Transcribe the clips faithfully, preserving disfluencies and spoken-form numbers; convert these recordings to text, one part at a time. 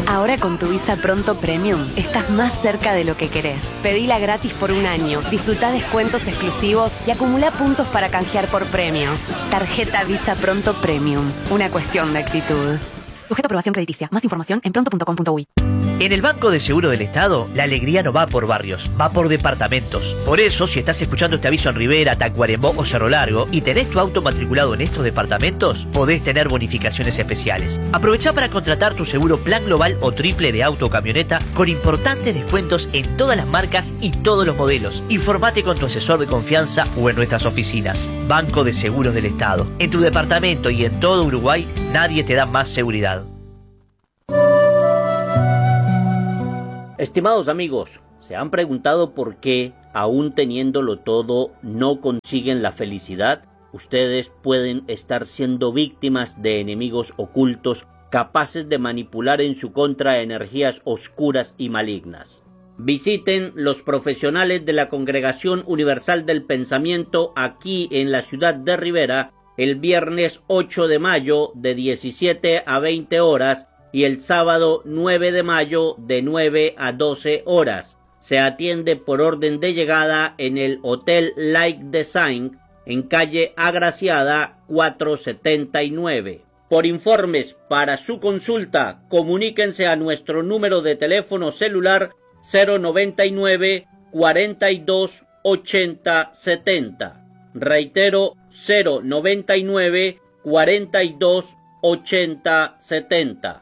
Ahora con tu Visa Pronto Premium estás más cerca de lo que querés. Pedila gratis por un año, disfruta descuentos exclusivos y acumula puntos para canjear por premios. Tarjeta Visa Pronto Premium. Una cuestión de actitud. Sujeto a aprobación crediticia. Más información en pronto punto com punto uy. En el Banco de Seguro del Estado, la alegría no va por barrios, va por departamentos. Por eso, si estás escuchando este aviso en Rivera, Tacuarembó o Cerro Largo y tenés tu auto matriculado en estos departamentos, podés tener bonificaciones especiales. Aprovechá para contratar tu seguro plan global o triple de auto o camioneta con importantes descuentos en todas las marcas y todos los modelos. Informate con tu asesor de confianza o en nuestras oficinas. Banco de Seguros del Estado. En tu departamento y en todo Uruguay, nadie te da más seguridad. Estimados amigos, ¿se han preguntado por qué, aún teniéndolo todo, no consiguen la felicidad? Ustedes pueden estar siendo víctimas de enemigos ocultos capaces de manipular en su contra energías oscuras y malignas. Visiten los profesionales de la Congregación Universal del Pensamiento aquí en la ciudad de Rivera el viernes ocho de mayo de diecisiete a veinte horas y el sábado nueve de mayo de nueve a doce horas. Se atiende por orden de llegada en el Hotel Like Design en calle Agraciada cuatrocientos setenta y nueve. Por informes para su consulta, comuníquense a nuestro número de teléfono celular cero noventa y nueve, cuarenta y dos, ochenta, setenta. Reitero, cero noventa y nueve, cuarenta y dos, ochenta, setenta.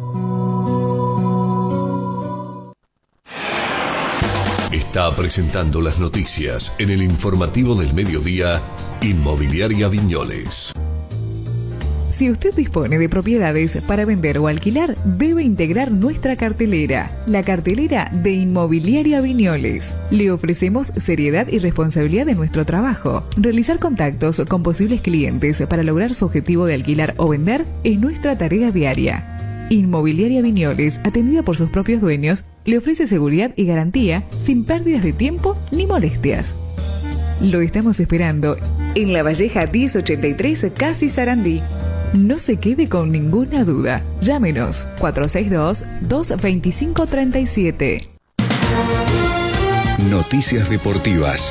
Está presentando las noticias en el informativo del mediodía, Inmobiliaria Viñoles. Si usted dispone de propiedades para vender o alquilar, debe integrar nuestra cartelera, la cartelera de Inmobiliaria Viñoles. Le ofrecemos seriedad y responsabilidad en nuestro trabajo. Realizar contactos con posibles clientes para lograr su objetivo de alquilar o vender es nuestra tarea diaria. Inmobiliaria Viñoles, atendida por sus propios dueños, le ofrece seguridad y garantía sin pérdidas de tiempo ni molestias. Lo estamos esperando en La Valleja diez ochenta y tres, Casi Sarandí. No se quede con ninguna duda. Llámenos cuatro seis dos, dos dos cinco, tres siete. Noticias deportivas.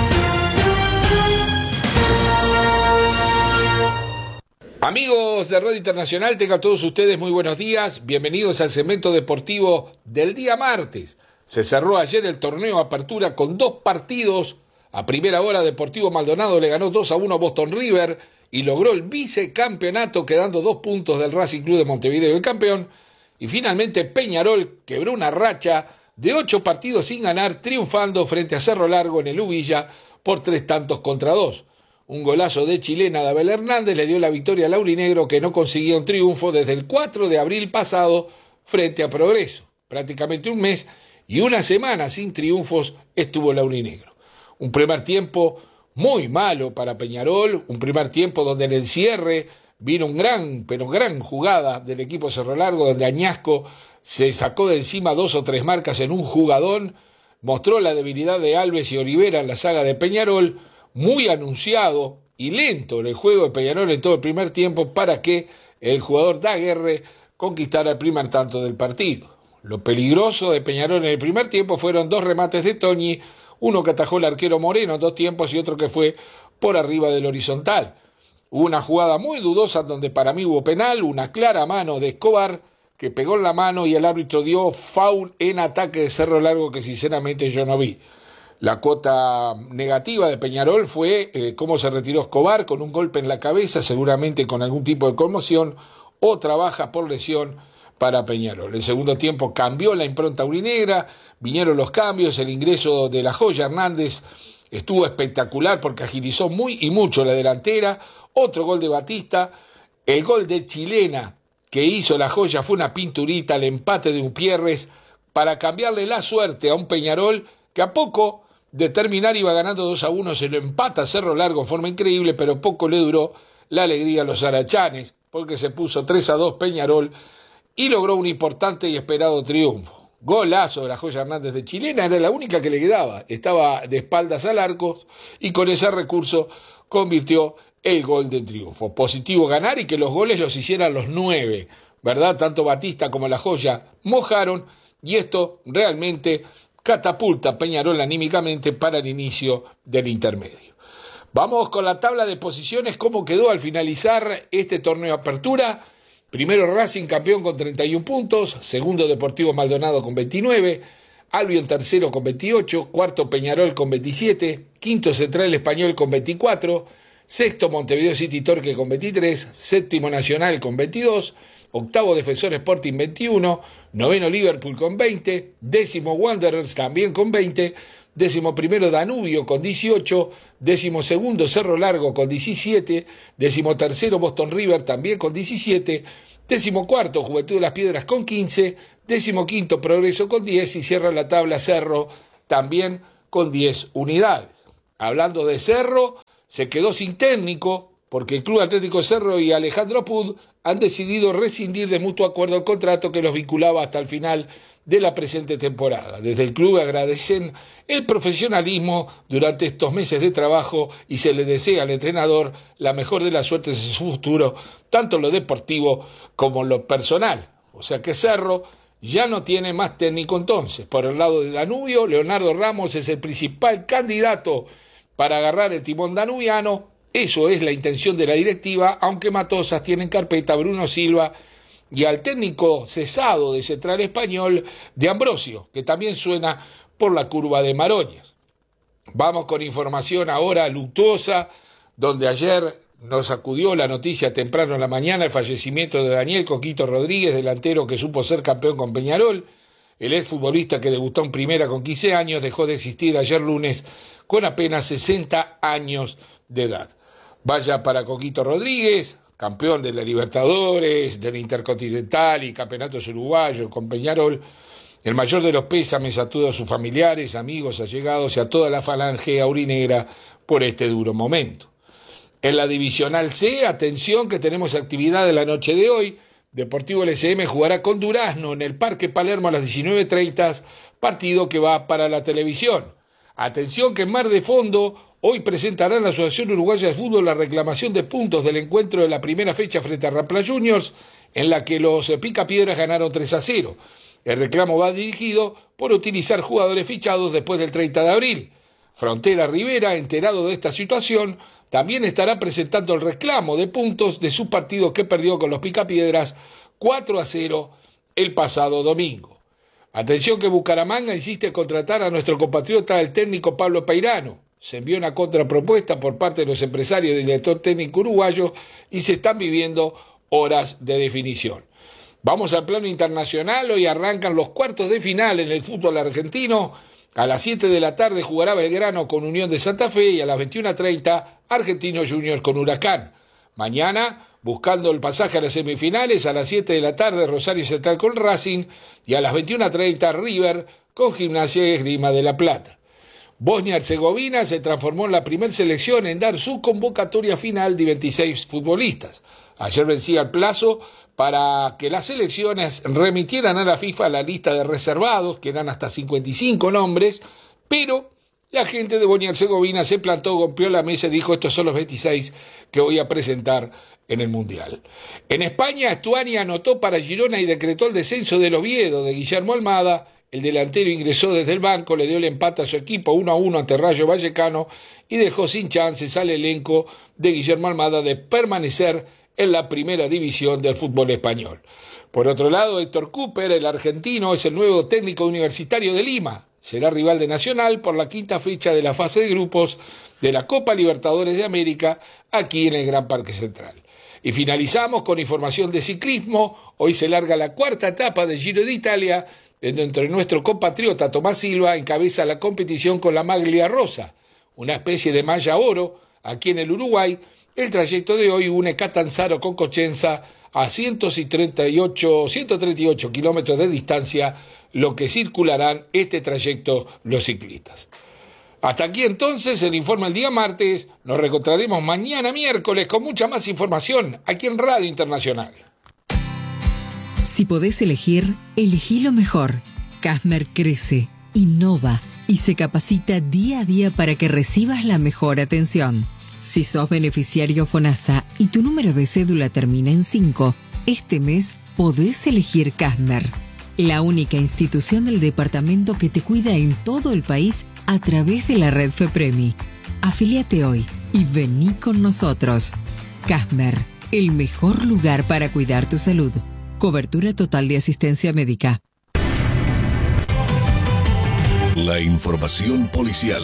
Amigos de Radio Internacional, tengan todos ustedes muy buenos días. Bienvenidos al segmento deportivo del día martes. Se cerró ayer el torneo Apertura con dos partidos. A primera hora, Deportivo Maldonado le ganó dos a uno a Boston River y logró el vicecampeonato, quedando dos puntos del Racing Club de Montevideo, el campeón. Y finalmente Peñarol quebró una racha de ocho partidos sin ganar, triunfando frente a Cerro Largo en el Ubilla por tres tantos contra dos. Un golazo de chilena de Abel Hernández le dio la victoria al aurinegro, que no conseguía un triunfo desde el cuatro de abril pasado frente a Progreso. Prácticamente un mes y una semana sin triunfos estuvo el aurinegro. Un primer tiempo muy malo para Peñarol, un primer tiempo donde en el cierre vino un gran, pero gran jugada del equipo Cerro Largo, donde Añasco se sacó de encima dos o tres marcas en un jugadón, mostró la debilidad de Alves y Olivera en la saga de Peñarol, muy anunciado y lento en el juego de Peñarol en todo el primer tiempo para que el jugador Daguerre conquistara el primer tanto del partido. Lo peligroso de Peñarol en el primer tiempo fueron dos remates de Toñi, uno que atajó el arquero Moreno en dos tiempos y otro que fue por arriba del horizontal. Hubo una jugada muy dudosa donde para mí hubo penal, una clara mano de Escobar que pegó en la mano y el árbitro dio foul en ataque de Cerro Largo que sinceramente yo no vi. La cuota negativa de Peñarol fue eh, cómo se retiró Escobar con un golpe en la cabeza, seguramente con algún tipo de conmoción, o trabaja por lesión para Peñarol. El segundo tiempo cambió la impronta aurinegra, vinieron los cambios, el ingreso de la Joya Hernández estuvo espectacular porque agilizó muy y mucho la delantera, otro gol de Batista, el gol de chilena que hizo la Joya fue una pinturita, el empate de Upierres para cambiarle la suerte a un Peñarol que a poco de terminar iba ganando dos a uno, se lo empata Cerro Largo en forma increíble, pero poco le duró la alegría a los arachanes, porque se puso tres a dos Peñarol y logró un importante y esperado triunfo. Golazo de la Joya Hernández de chilena, era la única que le quedaba, estaba de espaldas al arco y con ese recurso convirtió el gol de triunfo. Positivo ganar y que los goles los hicieran los nueve, ¿verdad? Tanto Batista como La Joya mojaron y esto realmente catapulta a Peñarol anímicamente para el inicio del intermedio. Vamos con la tabla de posiciones, cómo quedó al finalizar este torneo de apertura. Primero Racing, campeón con treinta y un puntos, segundo Deportivo Maldonado con veintinueve, Albion tercero con veintiocho, cuarto Peñarol con veintisiete, quinto Central Español con veinticuatro, sexto Montevideo City Torque con veintitrés, séptimo Nacional con veintidós, octavo Defensor Sporting veintiuno, noveno Liverpool con veinte, décimo Wanderers también con veinte, décimo primero Danubio con dieciocho, décimo segundo Cerro Largo con diecisiete, décimo tercero Boston River también con diecisiete, décimo cuarto Juventud de las Piedras con quince, décimo quinto Progreso con diez y cierra la tabla Cerro también con diez unidades. Hablando de Cerro, se quedó sin técnico porque el Club Atlético Cerro y Alejandro Pud han decidido rescindir de mutuo acuerdo el contrato que los vinculaba hasta el final de la presente temporada. Desde el club agradecen el profesionalismo durante estos meses de trabajo y se le desea al entrenador la mejor de las suertes en su futuro, tanto en lo deportivo como en lo personal. O sea que Cerro ya no tiene más técnico entonces. Por el lado de Danubio, Leonardo Ramos es el principal candidato para agarrar el timón danubiano. Eso es la intención de la directiva, aunque Matosas tiene en carpeta a Bruno Silva y al técnico cesado de Central Español de Ambrosio, que también suena por la curva de Maroñas. Vamos con información ahora luctuosa, donde ayer nos acudió la noticia temprano en la mañana el fallecimiento de Daniel Coquito Rodríguez, delantero que supo ser campeón con Peñarol. El exfutbolista que debutó en primera con quince años dejó de existir ayer lunes con apenas sesenta años de edad. Vaya para Coquito Rodríguez, campeón de la Libertadores, del Intercontinental y Campeonatos Uruguayos con Peñarol. El mayor de los pésames a todos sus familiares, amigos, allegados y a toda la falange aurinegra por este duro momento. En la Divisional C, atención que tenemos actividad de la noche de hoy. Deportivo L C M jugará con Durazno en el Parque Palermo a las diecinueve treinta, partido que va para la televisión. Atención que en Mar de Fondo hoy presentará la Asociación Uruguaya de Fútbol la reclamación de puntos del encuentro de la primera fecha frente a Rampla Juniors, en la que los Picapiedras ganaron tres a cero. El reclamo va dirigido por utilizar jugadores fichados después del treinta de abril. Frontera Rivera, enterado de esta situación, también estará presentando el reclamo de puntos de su partido que perdió con los Picapiedras cuatro a cero el pasado domingo. Atención que Bucaramanga insiste en contratar a nuestro compatriota el técnico Pablo Peirano. Se envió una contrapropuesta por parte de los empresarios del director técnico uruguayo y se están viviendo horas de definición. Vamos al plano internacional. Hoy arrancan los cuartos de final en el fútbol argentino. A las siete de la tarde jugará Belgrano con Unión de Santa Fe y a las veintiuna treinta Argentinos Juniors con Huracán. Mañana, buscando el pasaje a las semifinales, a las siete de la tarde Rosario Central con Racing y a las veintiuna treinta River con Gimnasia y Esgrima de La Plata. Bosnia-Herzegovina se transformó en la primera selección en dar su convocatoria final de veintiséis futbolistas. Ayer vencía el plazo para que las selecciones remitieran a la FIFA la lista de reservados, que eran hasta cincuenta y cinco nombres, pero la gente de Bosnia-Herzegovina se plantó, golpeó la mesa y dijo: estos son los veintiséis que voy a presentar en el Mundial. En España, Estuani anotó para Girona y decretó el descenso del Oviedo de Guillermo Almada. El delantero ingresó desde el banco, le dio el empate a su equipo uno a uno ante Rayo Vallecano y dejó sin chances al elenco de Guillermo Almada de permanecer en la primera división del fútbol español. Por otro lado, Héctor Cooper, el argentino, es el nuevo técnico universitario de Lima. Será rival de Nacional por la quinta fecha de la fase de grupos de la Copa Libertadores de América aquí en el Gran Parque Central. Y finalizamos con información de ciclismo. Hoy se larga la cuarta etapa del Giro de Italia, en donde nuestro compatriota Tomás Silva encabeza la competición con la Maglia Rosa, una especie de malla oro aquí en el Uruguay. El trayecto de hoy une Catanzaro con Cochenza a ciento treinta y ocho kilómetros de distancia, lo que circularán este trayecto los ciclistas. Hasta aquí entonces el informe del día martes. Nos reencontraremos mañana miércoles con mucha más información aquí en Radio Internacional. Si podés elegir, elegí lo mejor. Casmer crece, innova y se capacita día a día para que recibas la mejor atención. Si sos beneficiario FONASA y tu número de cédula termina en cinco, este mes podés elegir Casmer, la única institución del departamento que te cuida en todo el país a través de la red FEPREMI. Afíliate hoy y vení con nosotros. Casmer, el mejor lugar para cuidar tu salud. Cobertura total de asistencia médica. La información policial.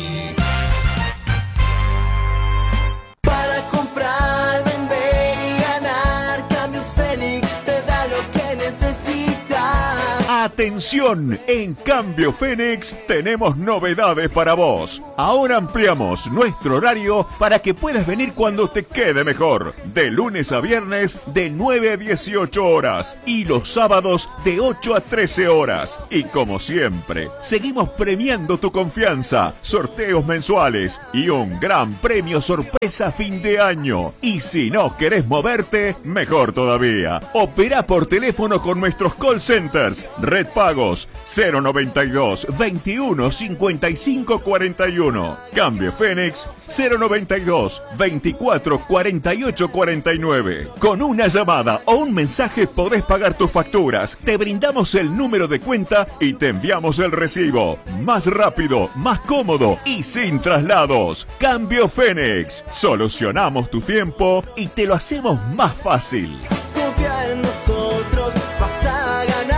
Para comprar, vender y ganar, Cambios Fénix te da lo que necesitas. Atención, en Cambio Fénix tenemos novedades para vos. Ahora ampliamos nuestro horario para que puedas venir cuando te quede mejor. De lunes a viernes de nueve a dieciocho horas y los sábados de ocho a trece horas. Y como siempre, seguimos premiando tu confianza, sorteos mensuales y un gran premio sorpresa fin de año. Y si no querés moverte, mejor todavía. Opera por teléfono con nuestros call centers. Red Pagos cero noventa y dos, veintiuno, cincuenta y cinco, cuarenta y uno. Cambio Fénix cero noventa y dos, veinticuatro, cuarenta y ocho, cuarenta y nueve. Con una llamada o un mensaje podés pagar tus facturas. Te brindamos el número de cuenta y te enviamos el recibo. Más rápido, más cómodo y sin traslados. Cambio Fénix. Solucionamos tu tiempo y te lo hacemos más fácil. Confía en nosotros, vas a ganar.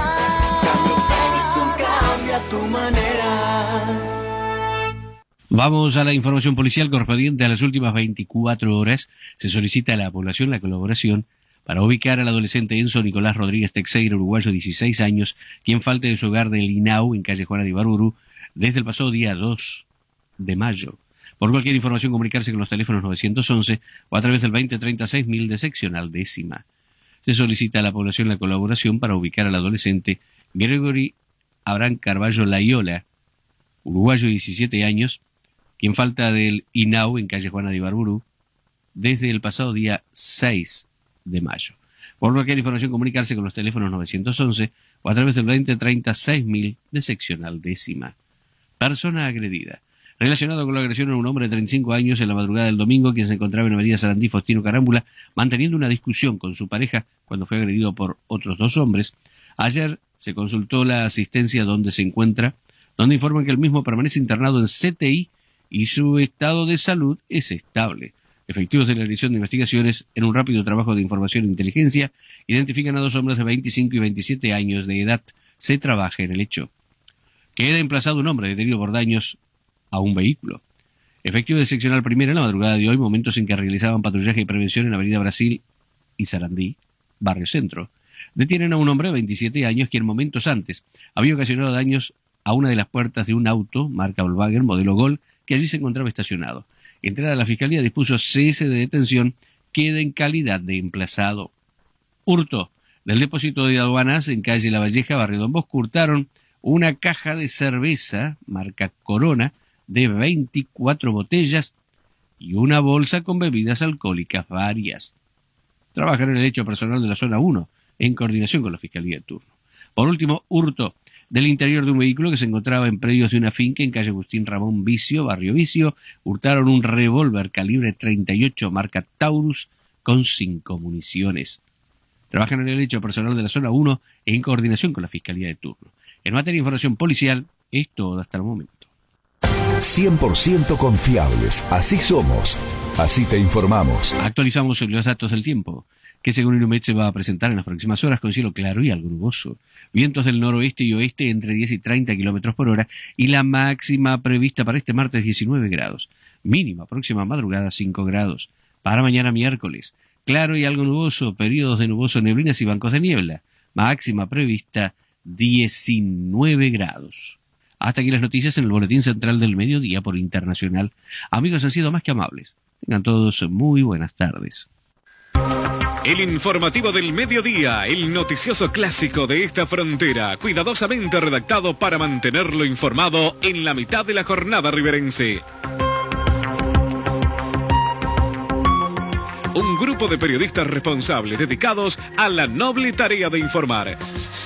Tu manera. Vamos a la información policial correspondiente a las últimas veinticuatro horas. Se solicita a la población la colaboración para ubicar al adolescente Enzo Nicolás Rodríguez Teixeira, uruguayo, dieciséis años, quien falta de su hogar del Inau en calle Juana de Ibarburu desde el pasado día dos de mayo. Por cualquier información, comunicarse con los teléfonos novecientos once o a través del veinte treinta y seis mil de seccional décima. Se solicita a la población la colaboración para ubicar al adolescente Gregory Abraham Carballo Laiola, uruguayo, diecisiete años, quien falta del Inau en calle Juana de Ibarburu desde el pasado día seis de mayo. Por cualquier información, comunicarse con los teléfonos novecientos once o a través del veinte treinta y seis mil de seccional décima. Persona agredida. Relacionado con la agresión a un hombre de treinta y cinco años en la madrugada del domingo, quien se encontraba en avenida Sarandí Faustino Carámbula, manteniendo una discusión con su pareja cuando fue agredido por otros dos hombres. Ayer se consultó la asistencia donde se encuentra, donde informan que el mismo permanece internado en C T I y su estado de salud es estable. Efectivos de la Dirección de Investigaciones, en un rápido trabajo de información e inteligencia, identifican a dos hombres de veinticinco y veintisiete años de edad. Se trabaja en el hecho. Queda emplazado un hombre detenido por daños a un vehículo. Efectivos de seccional primera en la madrugada de hoy, momentos en que realizaban patrullaje y prevención en Avenida Brasil y Sarandí, Barrio Centro. Detienen a un hombre de veintisiete años quien momentos antes había ocasionado daños a una de las puertas de un auto, marca Volkswagen, modelo Gol, que allí se encontraba estacionado. Entrada a la Fiscalía dispuso cese de detención, queda en calidad de emplazado. Hurto. Del depósito de aduanas en calle La Valleja, Barrio Don Bosco, hurtaron una caja de cerveza, marca Corona, de veinticuatro botellas y una bolsa con bebidas alcohólicas varias. Trabajan en el hecho personal de la zona uno, en coordinación con la Fiscalía de turno. Por último, hurto del interior de un vehículo que se encontraba en predios de una finca en calle Agustín Ramón Vicio, Barrio Vicio. Hurtaron un revólver calibre treinta y ocho marca Taurus con cinco municiones. Trabajan en el hecho personal de la zona uno en coordinación con la Fiscalía de turno. En materia de información policial, es todo hasta el momento. cien por ciento confiables, así somos, así te informamos. Actualizamos los datos del tiempo, que según Inumet se va a presentar en las próximas horas con cielo claro y algo nuboso. Vientos del noroeste y oeste entre diez y treinta kilómetros por hora y la máxima prevista para este martes diecinueve grados. Mínima próxima madrugada cinco grados. Para mañana miércoles, claro y algo nuboso, periodos de nuboso, neblinas y bancos de niebla. Máxima prevista diecinueve grados. Hasta aquí las noticias en el Boletín Central del Mediodía por Internacional. Amigos, han sido más que amables. Tengan todos muy buenas tardes. El informativo del mediodía, el noticioso clásico de esta frontera, cuidadosamente redactado para mantenerlo informado en la mitad de la jornada riverense. Un grupo de periodistas responsables dedicados a la noble tarea de informar.